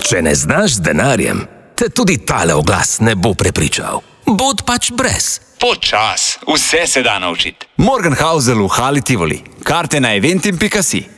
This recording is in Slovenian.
Če ne znaš z denarjem, te tudi tale oglas ne bo prepričal. Bod pač brez. Počas, vse se da naučiti. Morgenhausel v Hali Tivoli. Karte na eventim.si.